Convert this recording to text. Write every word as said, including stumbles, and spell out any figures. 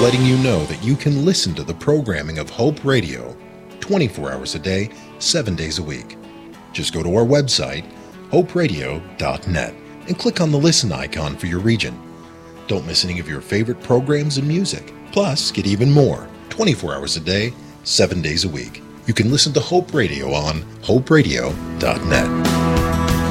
letting you know that you can listen to the programming of Hope Radio twenty-four hours a day, seven days a week. Just go to our website, hope radio dot net, and click on the listen icon for your region. Don't miss any of your favorite programs and music. Plus, get even more, twenty-four hours a day, seven days a week. You can listen to Hope Radio on hope radio dot net.